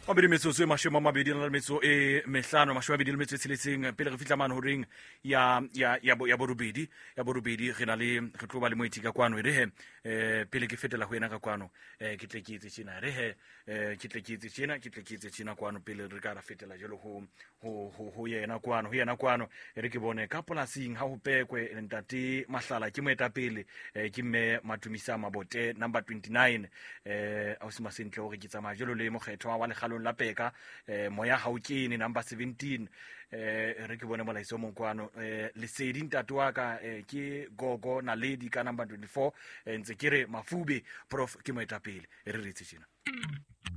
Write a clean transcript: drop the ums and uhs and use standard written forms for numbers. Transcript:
Mabedi metsotso e mashome a mabedi na le metso e mehlano mashome a mabedi le metso e tsheletseng pele re fihla mane horeng ya borobedi re na le re tlo ba le moeti ka kwano re he pele ke fetela ho yena ka kwano ke tle ke itse tjena re he ke tle ke itse tjena kwano pele re ka ra fetela jalo ho yena kwano re ke bone ka polasing ha ho pekwe ntate Mahlala ke moetapele ke mme Matumisa Mabote number 29 a se masentle hore ke tsamaya jalo le mokgethwa wa lekgalong la peka moya ha o kene number 17 re ke bone molaiso monkwano lesedi ntate wa ka ke Gogo Naledi ka number 24 ntse ke re Mafube prof ke moetapele re re tse tjena